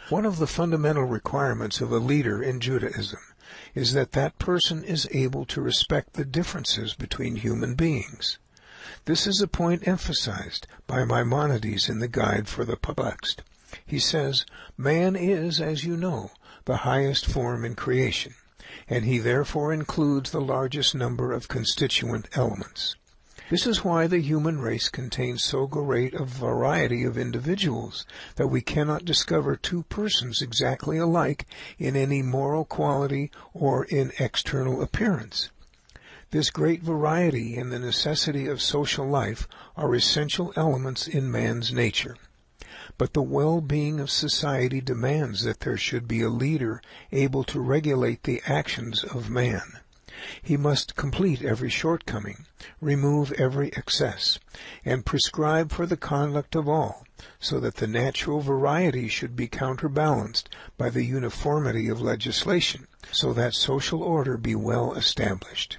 One of the fundamental requirements of a leader in Judaism is that that person is able to respect the differences between human beings. This is a point emphasized by Maimonides in the Guide for the Perplexed. He says, "Man is, as you know, the highest form in creation, and he therefore includes the largest number of constituent elements. This is why the human race contains so great a variety of individuals that we cannot discover two persons exactly alike in any moral quality or in external appearance. This great variety and the necessity of social life are essential elements in man's nature. But the well-being of society demands that there should be a leader able to regulate the actions of man. He must complete every shortcoming, remove every excess, and prescribe for the conduct of all, so that the natural variety should be counterbalanced by the uniformity of legislation, so that social order be well established."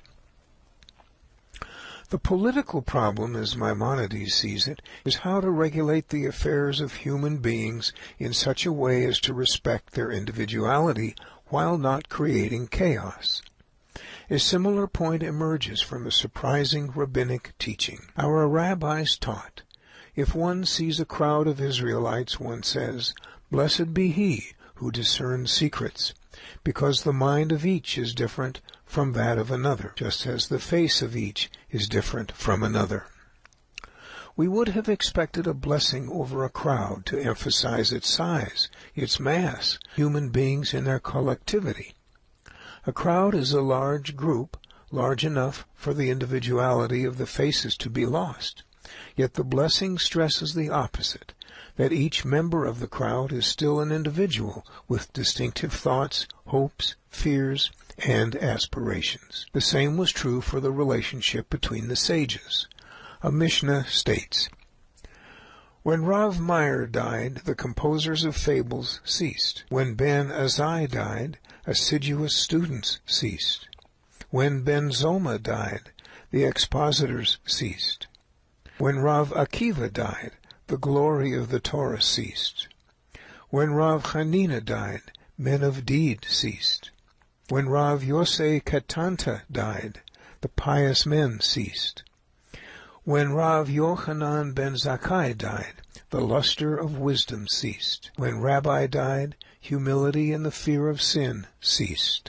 The political problem, as Maimonides sees it, is how to regulate the affairs of human beings in such a way as to respect their individuality while not creating chaos. A similar point emerges from a surprising rabbinic teaching. Our rabbis taught, if one sees a crowd of Israelites, one says, "Blessed be he who discerns secrets," because the mind of each is different from that of another, just as the face of each is different from another. We would have expected a blessing over a crowd to emphasize its size, its mass, human beings in their collectivity. A crowd is a large group, large enough for the individuality of the faces to be lost. Yet the blessing stresses the opposite, that each member of the crowd is still an individual with distinctive thoughts, hopes, fears, and aspirations. The same was true for the relationship between the sages. A Mishnah states, "When Rav Meir died, the composers of fables ceased. When Ben Azai died, assiduous students ceased. When Ben Zoma died, the expositors ceased. When Rav Akiva died, the glory of the Torah ceased. When Rav Hanina died, men of deed ceased. When Rav Yosei Katanta died, the pious men ceased. When Rav Yochanan ben Zakkai died, the luster of wisdom ceased. When Rabbi died, humility and the fear of sin ceased."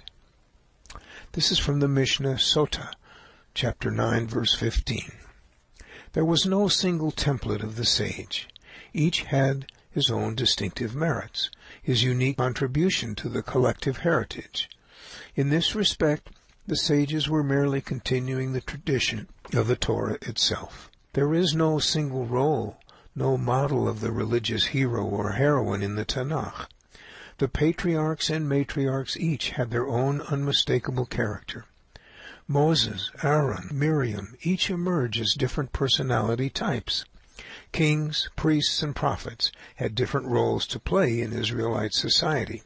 This is from the Mishnah Sota, chapter 9, verse 15. There was no single template of the sage. Each had his own distinctive merits, his unique contribution to the collective heritage. In this respect, the sages were merely continuing the tradition of the Torah itself. There is no single role, no model of the religious hero or heroine in the Tanakh. The patriarchs and matriarchs each had their own unmistakable character. Moses, Aaron, Miriam each emerge as different personality types. Kings, priests, and prophets had different roles to play in Israelite society.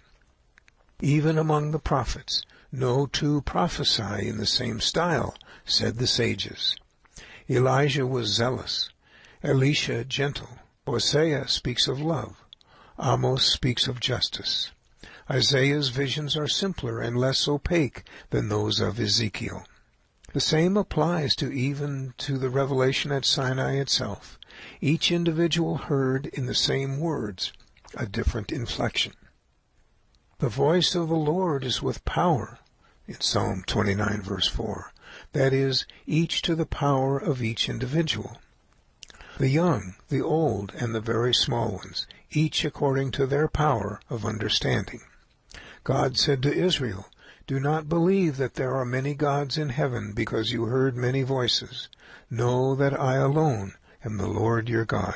Even among the prophets, no two prophesy in the same style, said the sages. Elijah was zealous, Elisha gentle, Hosea speaks of love, Amos speaks of justice. Isaiah's visions are simpler and less opaque than those of Ezekiel. The same applies even to the revelation at Sinai itself. Each individual heard in the same words a different inflection. The voice of the Lord is with power, in Psalm 29, verse 4. That is, each to the power of each individual. The young, the old, and the very small ones, each according to their power of understanding. God said to Israel, "Do not believe that there are many gods in heaven because you heard many voices. Know that I alone am the Lord your God."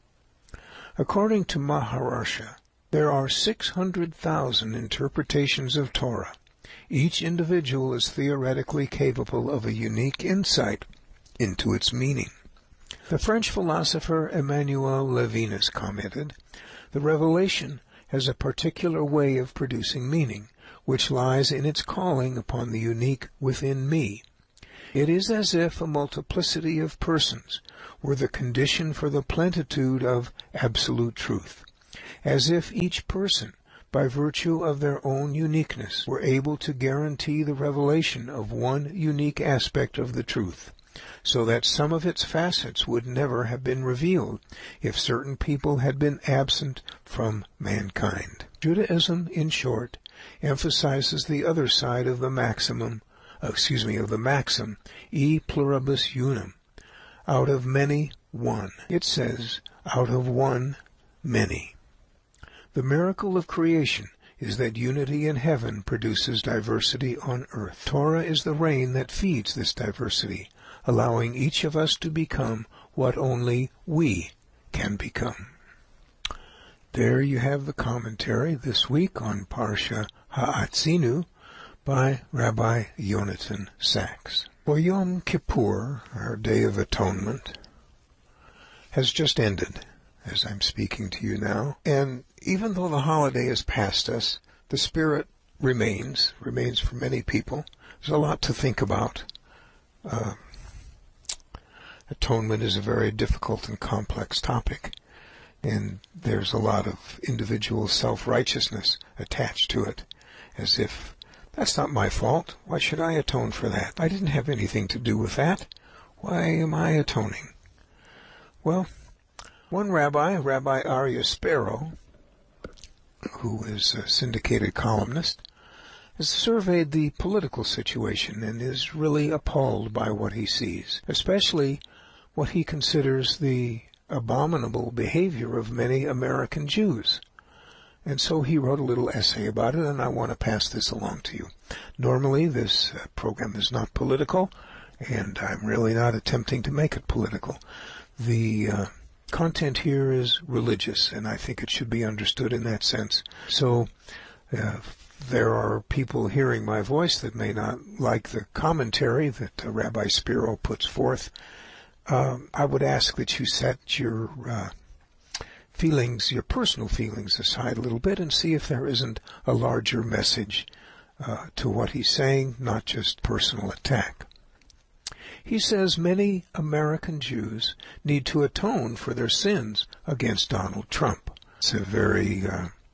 According to Maharsha, there are 600,000 interpretations of Torah. Each individual is theoretically capable of a unique insight into its meaning. The French philosopher Emmanuel Levinas commented, "The revelation has a particular way of producing meaning, which lies in its calling upon the unique within me. It is as if a multiplicity of persons were the condition for the plenitude of absolute truth, as if each person by virtue of their own uniqueness, were able to guarantee the revelation of one unique aspect of the truth, so that some of its facets would never have been revealed if certain people had been absent from mankind. Judaism, in short, emphasizes the other side of the maxim, e pluribus unum, out of many, one. It says, out of one, many. The miracle of creation is that unity in heaven produces diversity on earth. Torah is the rain that feeds this diversity, allowing each of us to become what only we can become. There you have the commentary this week on Parsha Ha'atzinu by Rabbi Yonatan Sachs. For Yom Kippur, our Day of Atonement, has just ended as I'm speaking to you now. And even though the holiday is past us, the spirit remains for many people. There's a lot to think about. Atonement is a very difficult and complex topic, and there's a lot of individual self-righteousness attached to it, as if, that's not my fault. Why should I atone for that? I didn't have anything to do with that. Why am I atoning? Well, one rabbi, Rabbi Aryeh Sparrow, who is a syndicated columnist, has surveyed the political situation and is really appalled by what he sees, especially what he considers the abominable behavior of many American Jews. And so he wrote a little essay about it, and I want to pass this along to you. Normally, this program is not political, and I'm really not attempting to make it political. The content here is religious, and I think it should be understood in that sense. So there are people hearing my voice that may not like the commentary that Rabbi Sparrow puts forth. I would ask that you set your feelings, your personal feelings aside a little bit and see if there isn't a larger message to what he's saying, not just personal attack. He says many American Jews need to atone for their sins against Donald Trump. It's a very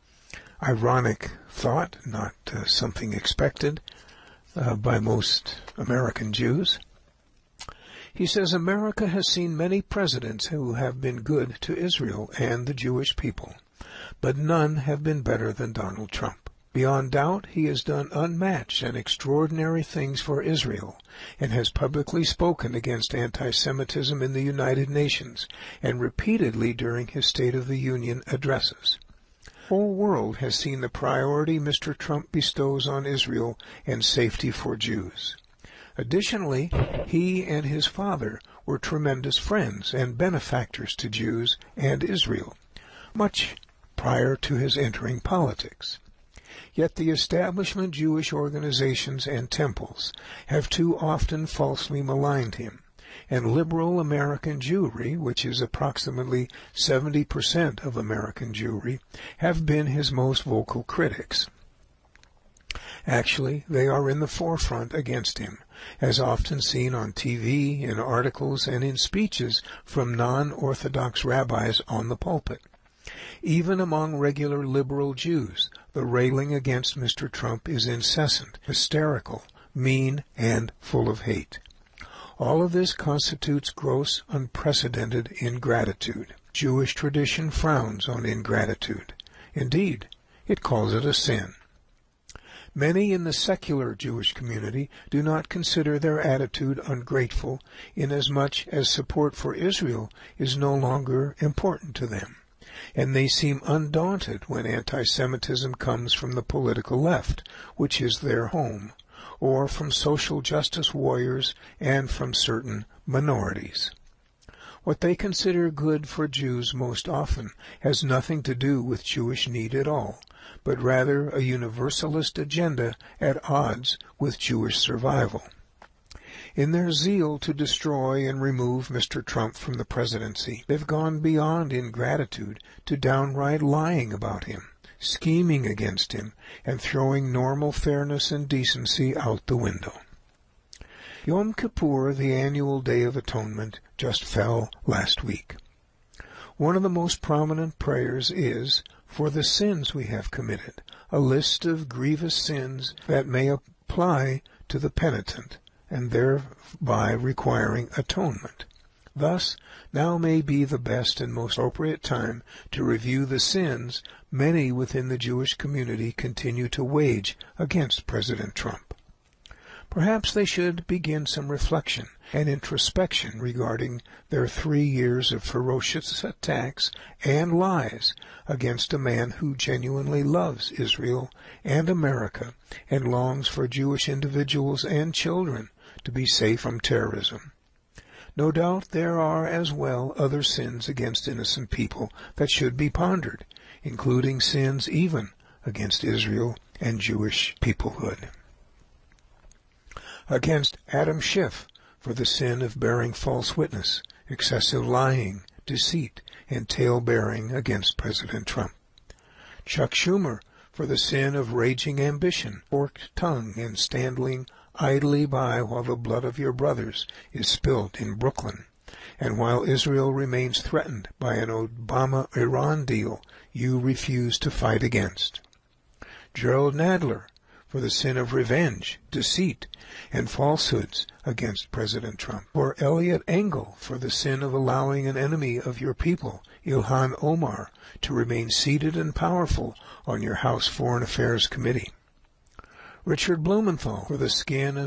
ironic thought, not something expected by most American Jews. He says America has seen many presidents who have been good to Israel and the Jewish people, but none have been better than Donald Trump. Beyond doubt, he has done unmatched and extraordinary things for Israel and has publicly spoken against anti-Semitism in the United Nations and repeatedly during his State of the Union addresses. The whole world has seen the priority Mr. Trump bestows on Israel and safety for Jews. Additionally, he and his father were tremendous friends and benefactors to Jews and Israel, much prior to his entering politics. Yet the establishment Jewish organizations and temples have too often falsely maligned him, and liberal American Jewry, which is approximately 70% of American Jewry, have been his most vocal critics. Actually, they are in the forefront against him, as often seen on TV, in articles, and in speeches from non-Orthodox rabbis on the pulpit. Even among regular liberal Jews, the railing against Mr. Trump is incessant, hysterical, mean, and full of hate. All of this constitutes gross, unprecedented ingratitude. Jewish tradition frowns on ingratitude. Indeed, it calls it a sin. Many in the secular Jewish community do not consider their attitude ungrateful, inasmuch as support for Israel is no longer important to them, and they seem undaunted when anti-Semitism comes from the political left, which is their home, or from social justice warriors and from certain minorities. What they consider good for Jews most often has nothing to do with Jewish need at all, but rather a universalist agenda at odds with Jewish survival. In their zeal to destroy and remove Mr. Trump from the presidency, they've gone beyond ingratitude to downright lying about him, scheming against him, and throwing normal fairness and decency out the window. Yom Kippur, the annual Day of Atonement, just fell last week. One of the most prominent prayers is, for the sins we have committed, a list of grievous sins that may apply to the penitent, and thereby requiring atonement. Thus, now may be the best and most appropriate time to review the sins many within the Jewish community continue to wage against President Trump. Perhaps they should begin some reflection and introspection regarding their 3 years of ferocious attacks and lies against a man who genuinely loves Israel and America and longs for Jewish individuals and children to be safe from terrorism. No doubt there are as well other sins against innocent people that should be pondered, including sins even against Israel and Jewish peoplehood. Against Adam Schiff for the sin of bearing false witness, excessive lying, deceit, and tale-bearing against President Trump. Chuck Schumer for the sin of raging ambition, forked tongue, and standing idly by while the blood of your brothers is spilt in Brooklyn, and while Israel remains threatened by an Obama-Iran deal you refuse to fight against. Gerald Nadler for the sin of revenge, deceit, and falsehoods against President Trump. For Elliot Engel for the sin of allowing an enemy of your people, Ilhan Omar, to remain seated and powerful on your House Foreign Affairs Committee. Richard Blumenthal for the sin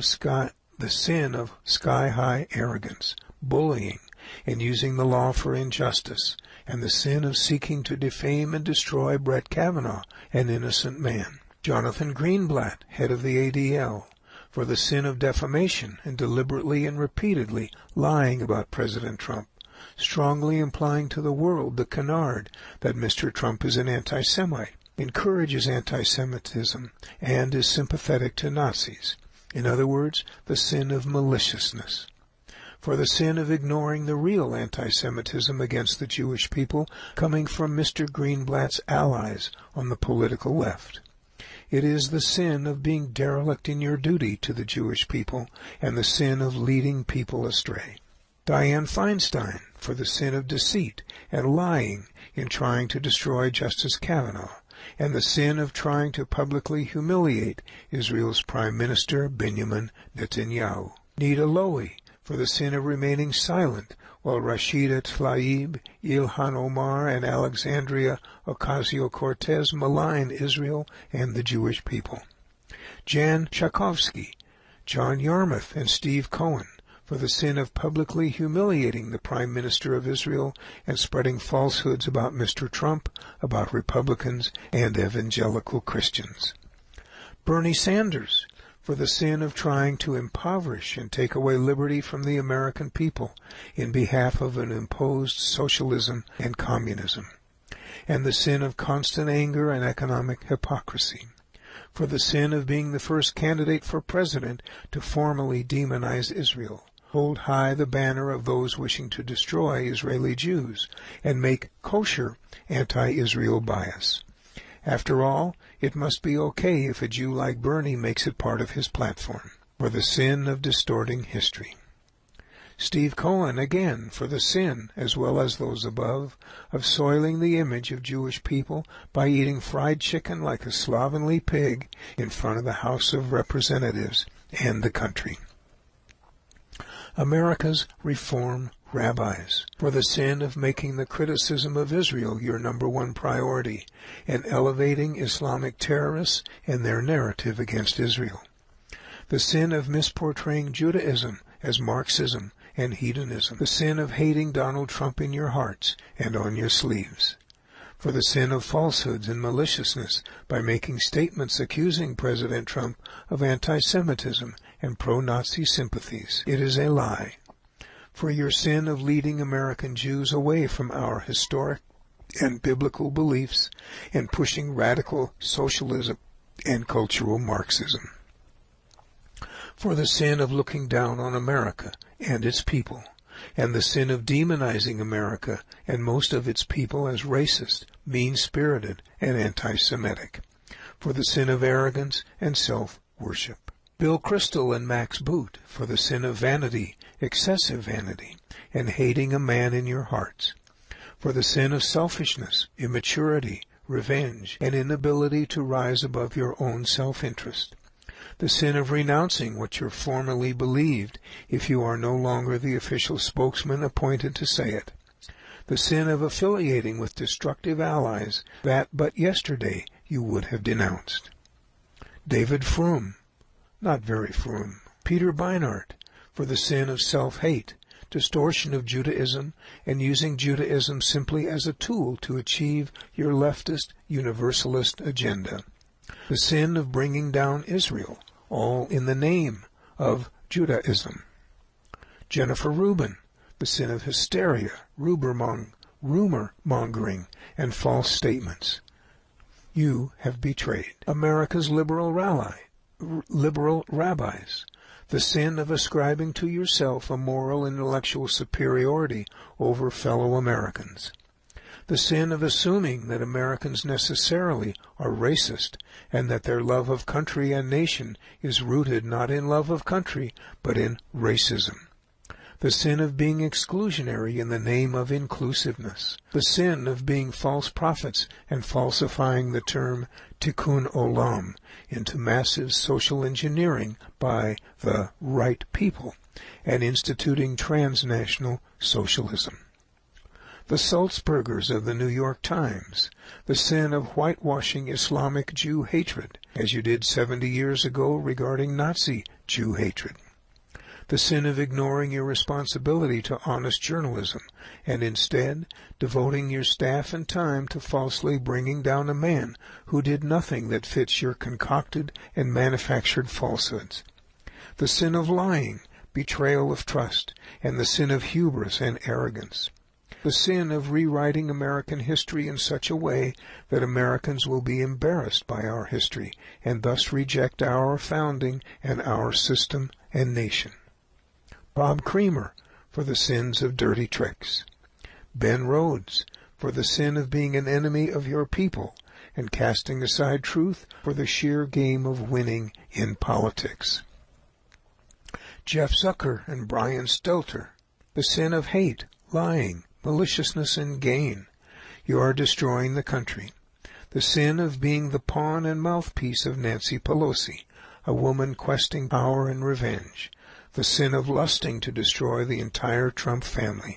of sky-high arrogance, bullying, and using the law for injustice, and the sin of seeking to defame and destroy Brett Kavanaugh, an innocent man. Jonathan Greenblatt, head of the ADL, for the sin of defamation and deliberately and repeatedly lying about President Trump, strongly implying to the world the canard that Mr. Trump is an anti-Semite, encourages anti-Semitism, and is sympathetic to Nazis. In other words, the sin of maliciousness. For the sin of ignoring the real anti-Semitism against the Jewish people coming from Mr. Greenblatt's allies on the political left. It is the sin of being derelict in your duty to the Jewish people and the sin of leading people astray. Dianne Feinstein for the sin of deceit and lying in trying to destroy Justice Kavanaugh, and the sin of trying to publicly humiliate Israel's Prime Minister Benjamin Netanyahu. Nita Lowey for the sin of remaining silent while Rashida Tlaib, Ilhan Omar, and Alexandria Ocasio-Cortez malign Israel and the Jewish people. Jan Schakowsky, John Yarmouth, and Steve Cohen for the sin of publicly humiliating the Prime Minister of Israel and spreading falsehoods about Mr. Trump, about Republicans, and evangelical Christians. Bernie Sanders for the sin of trying to impoverish and take away liberty from the American people in behalf of an imposed socialism and communism, and the sin of constant anger and economic hypocrisy. For the sin of being the first candidate for president to formally demonize Israel, hold high the banner of those wishing to destroy Israeli Jews, and make kosher anti-Israel bias. After all, it must be okay if a Jew like Bernie makes it part of his platform. For the sin of distorting history. Steve Cohen, again, for the sin, as well as those above, of soiling the image of Jewish people by eating fried chicken like a slovenly pig in front of the House of Representatives and the country. America's Reform rabbis, for the sin of making the criticism of Israel your #1 priority and elevating Islamic terrorists and their narrative against Israel. The sin of misportraying Judaism as Marxism and hedonism. The sin of hating Donald Trump in your hearts and on your sleeves. For the sin of falsehoods and maliciousness by making statements accusing President Trump of anti-Semitism and pro-Nazi sympathies. It is a lie. For your sin of leading American Jews away from our historic and biblical beliefs and pushing radical socialism and cultural Marxism. For the sin of looking down on America and its people, and the sin of demonizing America and most of its people as racist, mean-spirited, and anti-Semitic. For the sin of arrogance and self-worship. Bill Kristol and Max Boot for the sin of vanity, excessive vanity, and hating a man in your hearts. For the sin of selfishness, immaturity, revenge, and inability to rise above your own self-interest. The sin of renouncing what you formerly believed if you are no longer the official spokesman appointed to say it. The sin of affiliating with destructive allies that but yesterday you would have denounced. David Froome, not very Froome. Peter Beinart, for the sin of self-hate, distortion of Judaism, and using Judaism simply as a tool to achieve your leftist, universalist agenda. The sin of bringing down Israel, all in the name of Judaism. Jennifer Rubin, the sin of hysteria, rumor-mongering, and false statements. You have betrayed America's liberal rabbis. The sin of ascribing to yourself a moral and intellectual superiority over fellow Americans. The sin of assuming that Americans necessarily are racist and that their love of country and nation is rooted not in love of country but in racism. The sin of being exclusionary in the name of inclusiveness. The sin of being false prophets and falsifying the term tikkun olam into massive social engineering by the right people and instituting transnational socialism. The Sulzbergers of the New York Times, the sin of whitewashing Islamic Jew hatred, as you did 70 years ago regarding Nazi Jew hatred. The sin of ignoring your responsibility to honest journalism and instead devoting your staff and time to falsely bringing down a man who did nothing that fits your concocted and manufactured falsehoods. The sin of lying, betrayal of trust, and the sin of hubris and arrogance. The sin of rewriting American history in such a way that Americans will be embarrassed by our history and thus reject our founding and our system and nation. Bob Creamer, for the sins of dirty tricks. Ben Rhodes, for the sin of being an enemy of your people and casting aside truth for the sheer game of winning in politics. Jeff Zucker and Brian Stelter, the sin of hate, lying, maliciousness, and gain. You are destroying the country. The sin of being the pawn and mouthpiece of Nancy Pelosi, a woman questing power and revenge. The sin of lusting to destroy the entire Trump family.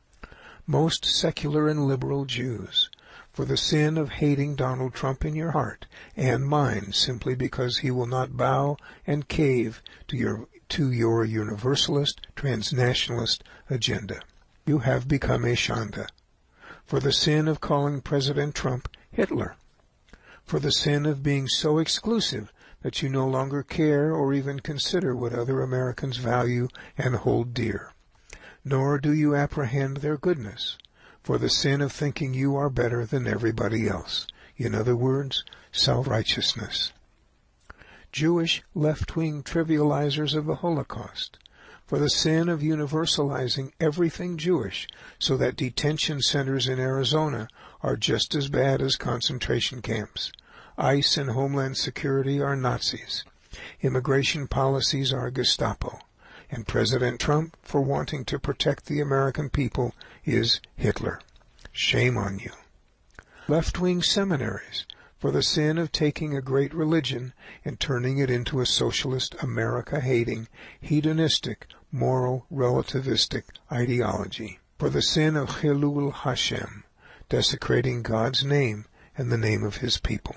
Most secular and liberal Jews, for the sin of hating Donald Trump in your heart and mind simply because he will not bow and cave to your universalist, transnationalist agenda. You have become a Shonda. For the sin of calling President Trump Hitler. For the sin of being so exclusive that you no longer care or even consider what other Americans value and hold dear. Nor do you apprehend their goodness, for the sin of thinking you are better than everybody else. In other words, self-righteousness. Jewish left-wing trivializers of the Holocaust, for the sin of universalizing everything Jewish so that detention centers in Arizona are just as bad as concentration camps. ICE and Homeland Security are Nazis. Immigration policies are Gestapo. And President Trump, for wanting to protect the American people, is Hitler. Shame on you. Left-wing seminaries, for the sin of taking a great religion and turning it into a socialist, America-hating, hedonistic, moral, relativistic ideology. For the sin of Chilul Hashem, desecrating God's name and the name of his people.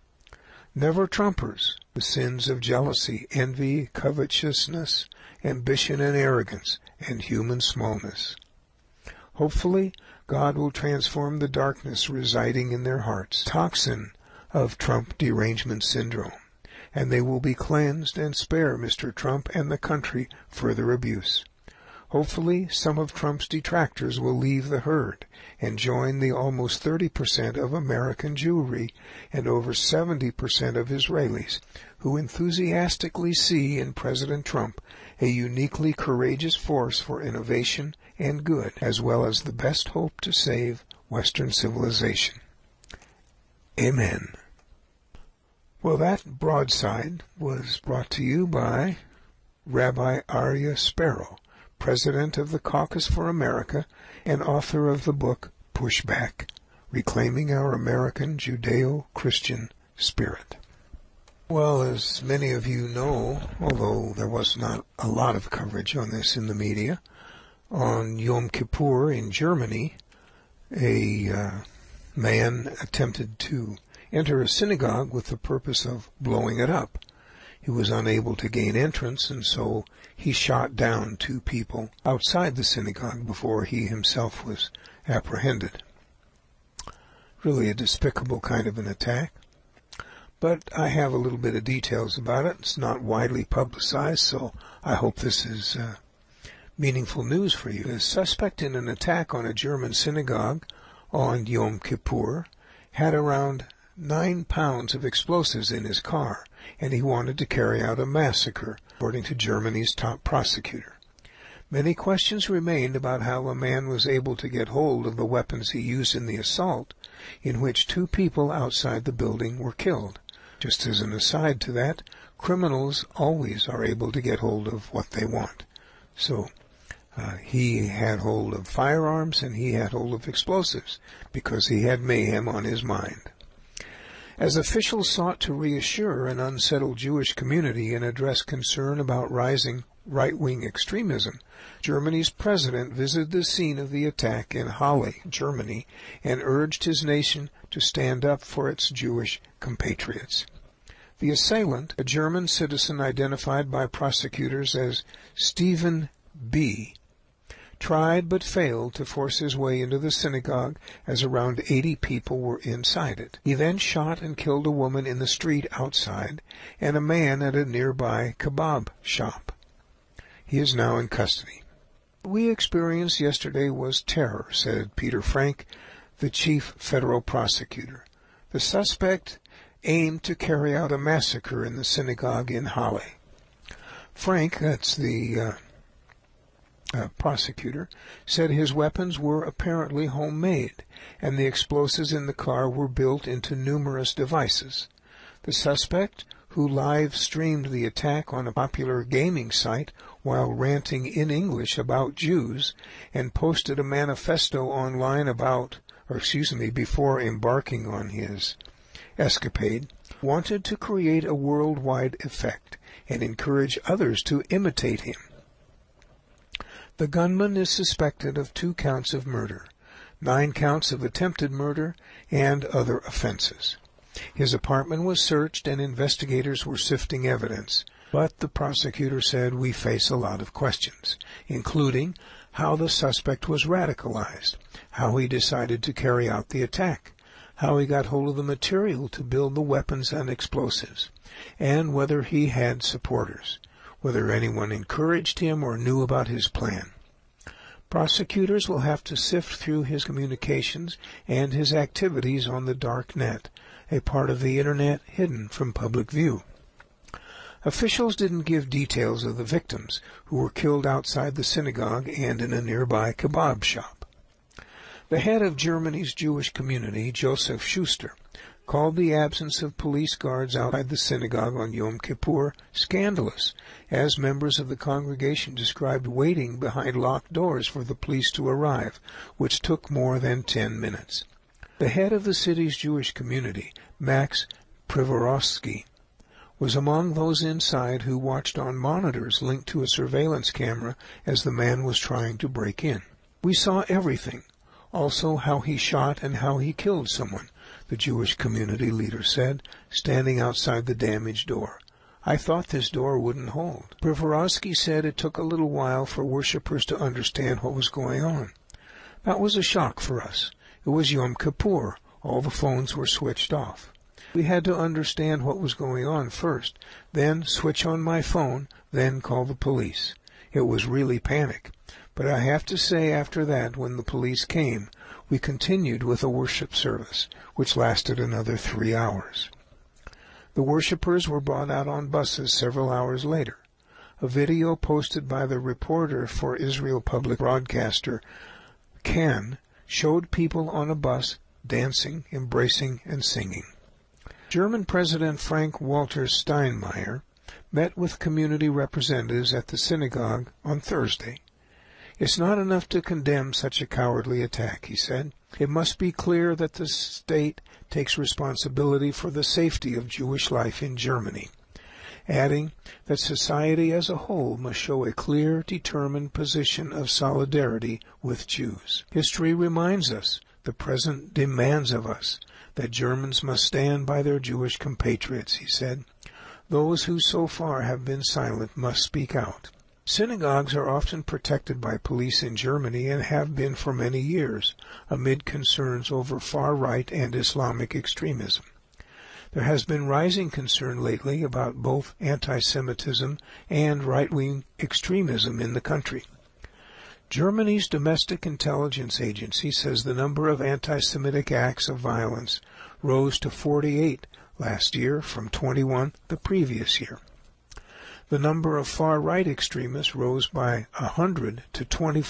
Never Trumpers, the sins of jealousy, envy, covetousness, ambition and arrogance, and human smallness. Hopefully, God will transform the darkness residing in their hearts, toxin of Trump derangement syndrome, and they will be cleansed and spare Mr. Trump and the country further abuse. Hopefully, some of Trump's detractors will leave the herd and join the almost 30% of American Jewry and over 70% of Israelis who enthusiastically see in President Trump a uniquely courageous force for innovation and good, as well as the best hope to save Western civilization. Amen. Well, that broadside was brought to you by Rabbi Aryeh Sparrow, President of the Caucus for America and author of the book Pushback reclaiming our American Judeo-Christian spirit. Well, as many of you know, although there was not a lot of coverage on this in the media, on Yom Kippur in Germany, a man attempted to enter a synagogue with the purpose of blowing it up. He was unable to gain entrance, and so he shot down 2 people outside the synagogue before he himself was apprehended. Really a despicable kind of an attack. But I have a little bit of details about it. It's not widely publicized, so I hope this is meaningful news for you. The suspect in an attack on a German synagogue on Yom Kippur had around 9 pounds of explosives in his car, and he wanted to carry out a massacre, according to Germany's top prosecutor. Many questions remained about how a man was able to get hold of the weapons he used in the assault, in which 2 people outside the building were killed. Just as an aside to that, criminals always are able to get hold of what they want. So he had hold of firearms and he had hold of explosives because he had mayhem on his mind. As officials sought to reassure an unsettled Jewish community and address concern about rising right-wing extremism, Germany's president visited the scene of the attack in Halle, Germany, and urged his nation to stand up for its Jewish compatriots. The assailant, a German citizen identified by prosecutors as Stephen B., tried but failed to force his way into the synagogue as around 80 people were inside it. He then shot and killed a woman in the street outside and a man at a nearby kebab shop. He is now in custody. What we experienced yesterday was terror, said Peter Frank, the chief federal prosecutor. The suspect aimed to carry out a massacre in the synagogue in Halle. Frank, that's the prosecutor, said his weapons were apparently homemade, and the explosives in the car were built into numerous devices. The suspect, who live-streamed the attack on a popular gaming site while ranting in English about Jews, and posted a manifesto online before embarking on his escapade, wanted to create a worldwide effect and encourage others to imitate him. The gunman is suspected of 2 counts of murder, 9 counts of attempted murder, and other offenses. His apartment was searched and investigators were sifting evidence, but the prosecutor said we face a lot of questions, including how the suspect was radicalized, how he decided to carry out the attack, how he got hold of the material to build the weapons and explosives, and whether he had supporters, whether anyone encouraged him or knew about his plan. Prosecutors will have to sift through his communications and his activities on the dark net, a part of the Internet hidden from public view. Officials didn't give details of the victims, who were killed outside the synagogue and in a nearby kebab shop. The head of Germany's Jewish community, Joseph Schuster, called the absence of police guards outside the synagogue on Yom Kippur scandalous, as members of the congregation described waiting behind locked doors for the police to arrive, which took more than 10 minutes. The head of the city's Jewish community, Max Privorovsky, was among those inside who watched on monitors linked to a surveillance camera as the man was trying to break in. We saw everything, also how he shot and how he killed someone, the Jewish community leader said, standing outside the damaged door. I thought this door wouldn't hold. Privorovsky said it took a little while for worshippers to understand what was going on. That was a shock for us. It was Yom Kippur. All the phones were switched off. We had to understand what was going on first, then switch on my phone, then call the police. It was really panic. But I have to say after that, when the police came, we continued with a worship service, which lasted another 3 hours. The worshippers were brought out on buses several hours later. A video posted by the reporter for Israel Public Broadcaster, Kan, showed people on a bus dancing, embracing, and singing. German President Frank-Walter Steinmeier met with community representatives at the synagogue on Thursday. It's not enough to condemn such a cowardly attack, he said. It must be clear that the state takes responsibility for the safety of Jewish life in Germany, adding that society as a whole must show a clear, determined position of solidarity with Jews. History reminds us, the present demands of us, that Germans must stand by their Jewish compatriots, he said. Those who so far have been silent must speak out. Synagogues are often protected by police in Germany and have been for many years, amid concerns over far-right and Islamic extremism. There has been rising concern lately about both anti-Semitism and right-wing extremism in the country. Germany's Domestic Intelligence Agency says the number of anti-Semitic acts of violence rose to 48 last year from 21 the previous year. The number of far-right extremists rose by 100 to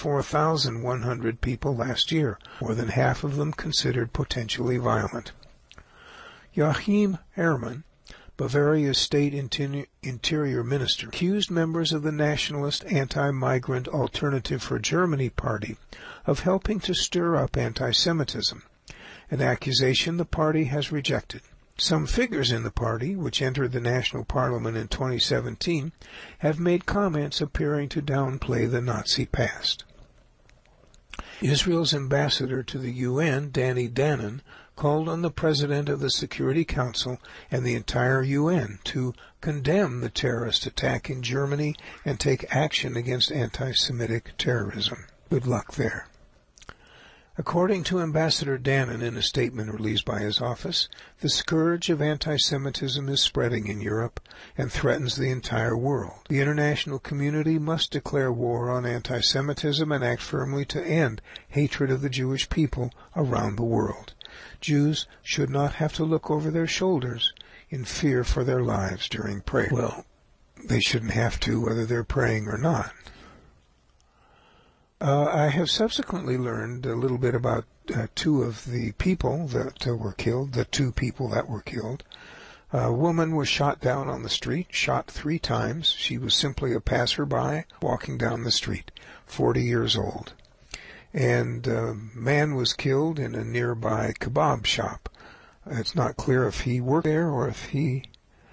24,100 people last year, more than half of them considered potentially violent. Joachim Herrmann, Bavaria's state interior minister, accused members of the nationalist anti-migrant Alternative for Germany party of helping to stir up anti-Semitism, an accusation the party has rejected. Some figures in the party, which entered the national parliament in 2017, have made comments appearing to downplay the Nazi past. Israel's ambassador to the UN, Danny Danon, called on the President of the Security Council and the entire UN to condemn the terrorist attack in Germany and take action against anti-Semitic terrorism. Good luck there. According to Ambassador Danon in a statement released by his office, the scourge of anti-Semitism is spreading in Europe and threatens the entire world. The international community must declare war on anti-Semitism and act firmly to end hatred of the Jewish people around the world. Jews should not have to look over their shoulders in fear for their lives during prayer. Well, they shouldn't have to whether they're praying or not. I have subsequently learned a little bit about two of the people that were killed, the two people that were killed. A woman was shot down on the street, shot 3 times. She was simply a passerby walking down the street, 40 years old. And a man was killed in a nearby kebab shop. It's not clear if he worked there or if he...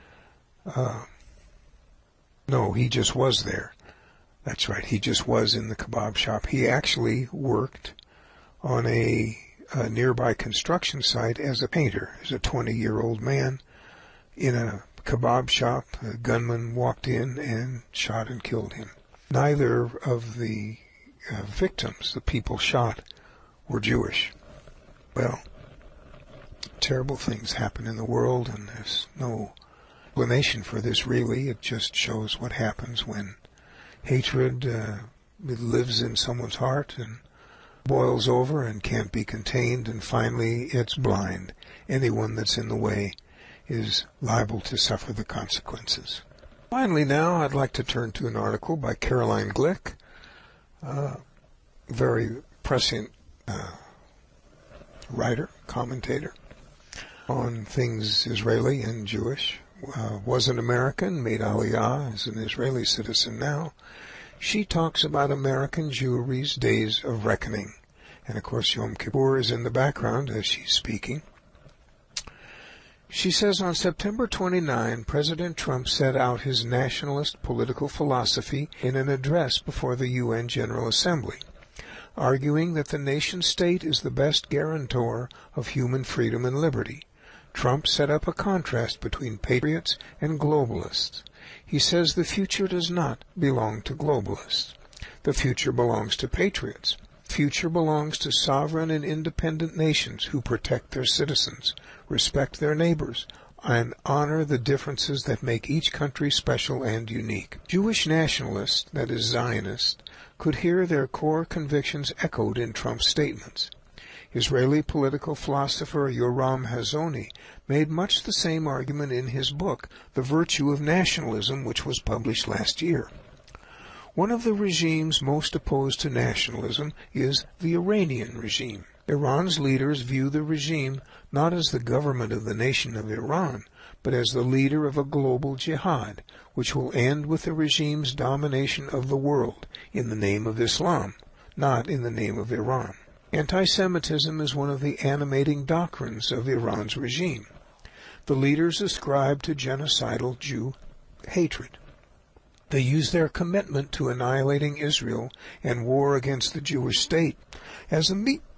No, he just was there. That's right, he just was in the kebab shop. He actually worked on a nearby construction site as a painter. As a 20-year-old man in a kebab shop, a gunman walked in and shot and killed him. Neither of the victims, the people shot, were Jewish. Well, terrible things happen in the world, and there's no explanation for this really. It just shows what happens when hatred lives in someone's heart and boils over and can't be contained, and finally it's blind. Anyone that's in the way is liable to suffer the consequences. Finally now, I'd like to turn to an article by Caroline Glick, very prescient writer, commentator on things Israeli and Jewish. Was an American, made Aliyah, is an Israeli citizen now. She talks about American Jewry's days of reckoning. And of course Yom Kippur is in the background as she's speaking. She says on September 29, President Trump set out his nationalist political philosophy in an address before the UN General Assembly, arguing that the nation-state is the best guarantor of human freedom and liberty. Trump set up a contrast between patriots and globalists. He says the future does not belong to globalists. The future belongs to patriots. The future belongs to sovereign and independent nations who protect their citizens, respect their neighbors, and honor the differences that make each country special and unique. Jewish nationalists, that is Zionists, could hear their core convictions echoed in Trump's statements. Israeli political philosopher Yoram Hazony made much the same argument in his book, The Virtue of Nationalism, which was published last year. One of the regimes most opposed to nationalism is the Iranian regime. Iran's leaders view the regime not as the government of the nation of Iran, but as the leader of a global jihad, which will end with the regime's domination of the world in the name of Islam, not in the name of Iran. Anti-Semitism is one of the animating doctrines of Iran's regime. The leaders ascribe to genocidal Jew hatred. They use their commitment to annihilating Israel and war against the Jewish state as a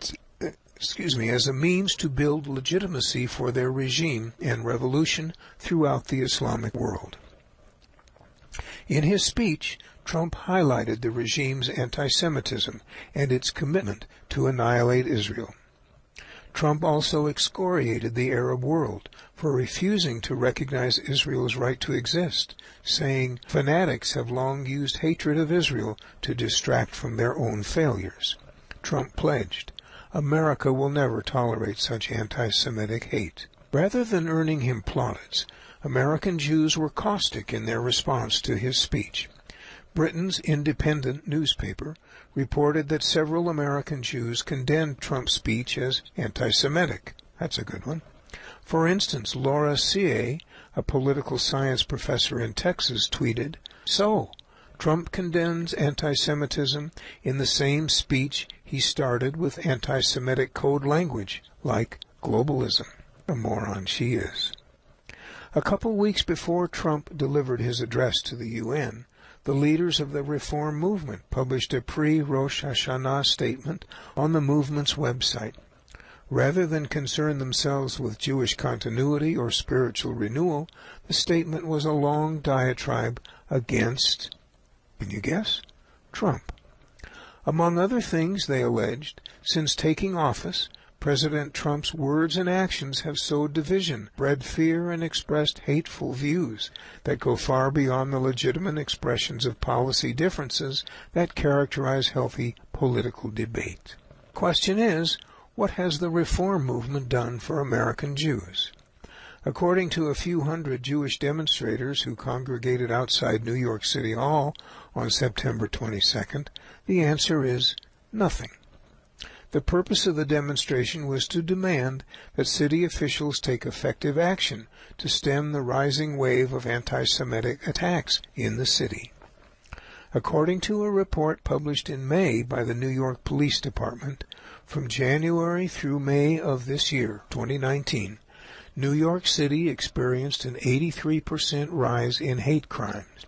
means to build legitimacy for their regime and revolution throughout the Islamic world. In his speech, Trump highlighted the regime's anti-Semitism and its commitment to annihilate Israel. Trump also excoriated the Arab world for refusing to recognize Israel's right to exist, saying, "Fanatics have long used hatred of Israel to distract from their own failures." Trump pledged, "America will never tolerate such anti-Semitic hate." Rather than earning him plaudits, American Jews were caustic in their response to his speech. Britain's Independent newspaper reported that several American Jews condemned Trump's speech as anti-Semitic. That's a good one. For instance, Laura Sieh, a political science professor in Texas, tweeted, "So, Trump condemns anti-Semitism in the same speech he started with anti-Semitic code language, like globalism." A moron she is. A couple weeks before Trump delivered his address to the UN, the leaders of the Reform movement published a pre-Rosh Hashanah statement on the movement's website. Rather than concern themselves with Jewish continuity or spiritual renewal, the statement was a long diatribe against, can you guess? Trump. Among other things, they alleged, since taking office, President Trump's words and actions have sowed division, bred fear, and expressed hateful views that go far beyond the legitimate expressions of policy differences that characterize healthy political debate. Question is, what has the Reform movement done for American Jews? According to a few hundred Jewish demonstrators who congregated outside New York City Hall on September 22nd, the answer is nothing. The purpose of the demonstration was to demand that city officials take effective action to stem the rising wave of anti-Semitic attacks in the city. According to a report published in May by the New York Police Department, from January through May of this year, 2019, New York City experienced an 83% rise in hate crimes.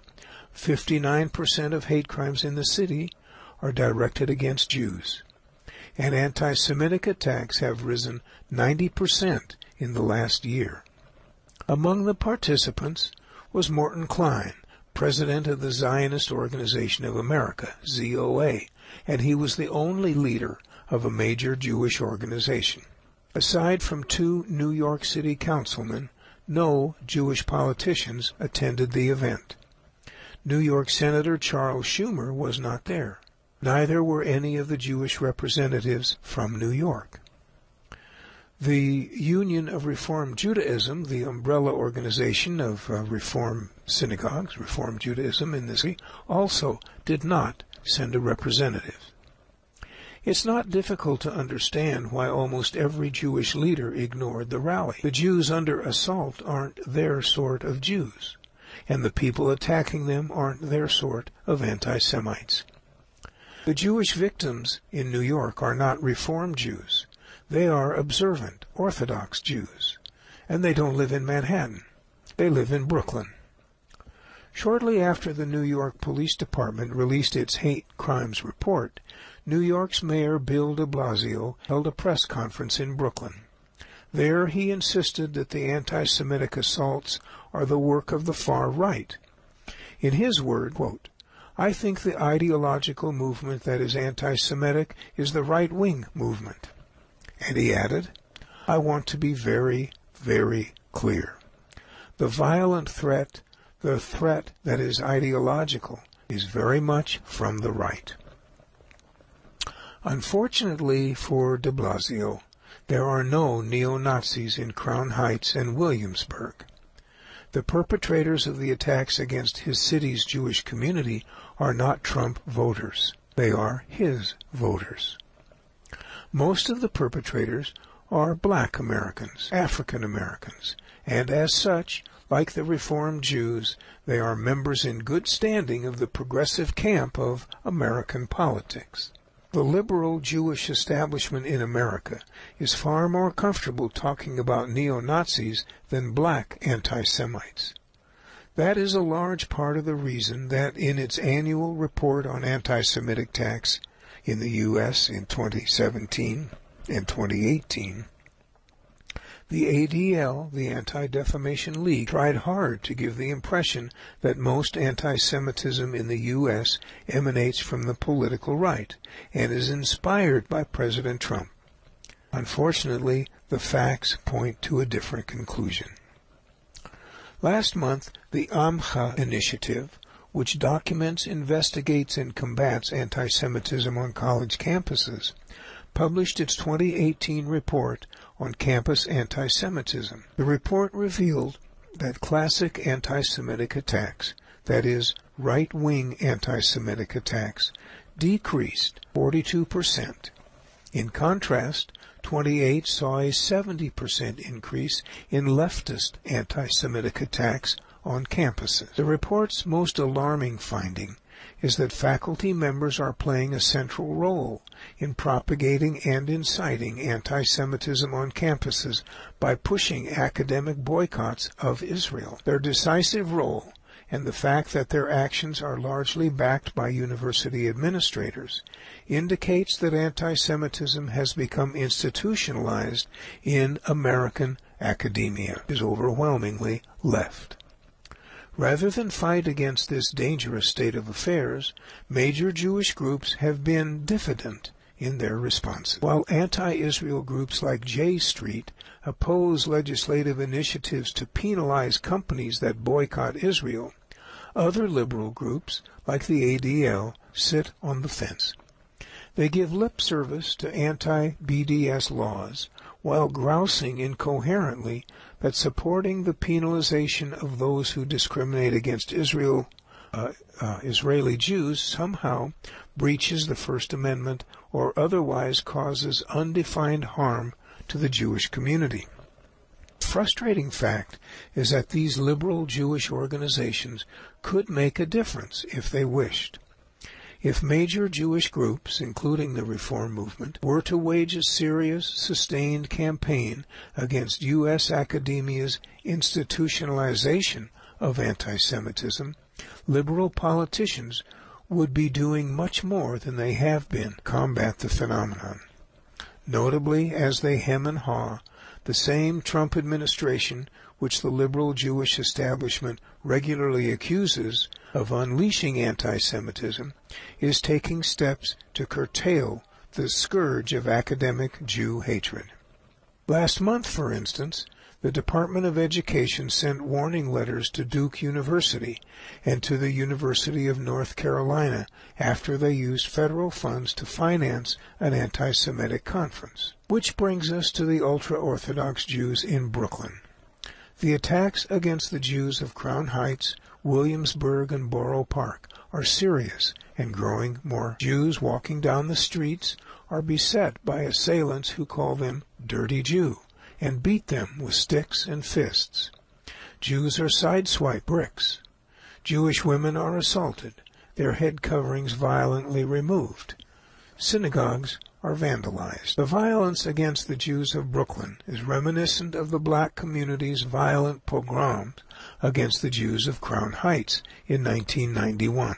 59% of hate crimes in the city are directed against Jews. And anti-Semitic attacks have risen 90% in the last year. Among the participants was Morton Klein, president of the Zionist Organization of America, ZOA, and he was the only leader of a major Jewish organization. Aside from 2 New York City councilmen, no Jewish politicians attended the event. New York Senator Charles Schumer was not there. Neither were any of the Jewish representatives from New York. The Union of Reform Judaism, the umbrella organization of Reform synagogues, Reform Judaism in the city, also did not send a representative. It's not difficult to understand why almost every Jewish leader ignored the rally. The Jews under assault aren't their sort of Jews, and the people attacking them aren't their sort of anti-Semites. The Jewish victims in New York are not Reform Jews. They are observant, Orthodox Jews, and they don't live in Manhattan. They live in Brooklyn. Shortly after the New York Police Department released its hate crimes report, New York's Mayor Bill de Blasio held a press conference in Brooklyn. There he insisted that the anti-Semitic assaults are the work of the far right. In his word, quote, "I think the ideological movement that is anti-Semitic is the right-wing movement." And he added, "I want to be very, very clear. The violent threat, the threat that is ideological, is very much from the right." Unfortunately for de Blasio, there are no neo-Nazis in Crown Heights and Williamsburg. The perpetrators of the attacks against his city's Jewish community are not Trump voters. They are his voters. Most of the perpetrators are Black Americans, African Americans, and as such, like the Reformed Jews, they are members in good standing of the progressive camp of American politics. The liberal Jewish establishment in America is far more comfortable talking about neo-Nazis than black anti-Semites. That is a large part of the reason that in its annual report on anti-Semitic attacks in the U.S. in 2017 and 2018, the ADL, the Anti-Defamation League, tried hard to give the impression that most anti-Semitism in the U.S. emanates from the political right and is inspired by President Trump. Unfortunately, the facts point to a different conclusion. Last month, the Amcha Initiative, which documents, investigates, and combats anti-Semitism on college campuses, published its 2018 report on campus anti-Semitism. The report revealed that classic anti-Semitic attacks, that is, right-wing anti-Semitic attacks, decreased 42%. In contrast, 28 saw a 70% increase in leftist anti-Semitic attacks on campuses. The report's most alarming finding is that faculty members are playing a central role in propagating and inciting anti-Semitism on campuses by pushing academic boycotts of Israel. Their decisive role and the fact that their actions are largely backed by university administrators indicates that anti-Semitism has become institutionalized in American academia, is overwhelmingly left. Rather than fight against this dangerous state of affairs, major Jewish groups have been diffident in their responses. While anti-Israel groups like J Street oppose legislative initiatives to penalize companies that boycott Israel, other liberal groups, like the ADL, sit on the fence. They give lip service to anti-BDS laws while grousing incoherently that supporting the penalization of those who discriminate against Israeli Jews somehow breaches the First Amendment or otherwise causes undefined harm to the Jewish community. The frustrating fact is that these liberal Jewish organizations could make a difference if they wished. If major Jewish groups, including the Reform movement, were to wage a serious, sustained campaign against U.S. academia's institutionalization of anti-Semitism, liberal politicians would be doing much more than they have been to combat the phenomenon. Notably, as they hem and haw, the same Trump administration, which the liberal Jewish establishment regularly accuses of unleashing anti-Semitism, is taking steps to curtail the scourge of academic Jew hatred. Last month, for instance, the Department of Education sent warning letters to Duke University and to the University of North Carolina after they used federal funds to finance an anti-Semitic conference. Which brings us to the ultra-Orthodox Jews in Brooklyn. The attacks against the Jews of Crown Heights, Williamsburg, and Borough Park are serious and growing. More Jews walking down the streets are beset by assailants who call them dirty Jew and beat them with sticks and fists. Jews are sideswiped bricks. Jewish women are assaulted, their head coverings violently removed. Synagogues are vandalized. The violence against the Jews of Brooklyn is reminiscent of the black community's violent pogroms against the Jews of Crown Heights in 1991.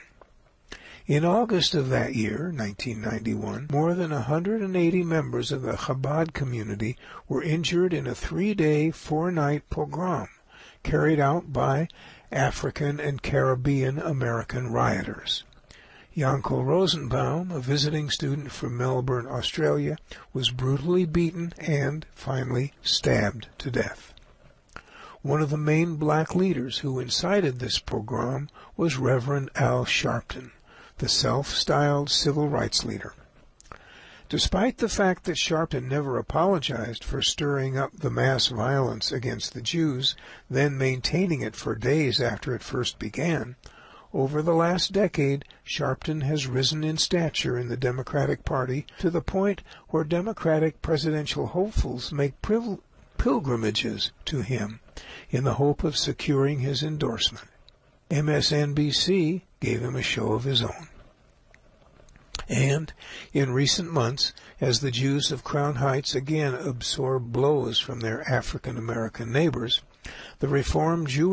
In August of that year, 1991, more than 180 members of the Chabad community were injured in a 3-day, 4-night pogrom carried out by African and Caribbean American rioters. Yankel Rosenbaum, a visiting student from Melbourne, Australia, was brutally beaten and, finally, stabbed to death. One of the main black leaders who incited this pogrom was Reverend Al Sharpton, the self-styled civil rights leader. Despite the fact that Sharpton never apologized for stirring up the mass violence against the Jews, then maintaining it for days after it first began, over the last decade, Sharpton has risen in stature in the Democratic Party to the point where Democratic presidential hopefuls make pilgrimages to him in the hope of securing his endorsement. MSNBC gave him a show of his own. And in recent months, as the Jews of Crown Heights again absorb blows from their African American neighbors, the Reform Jewish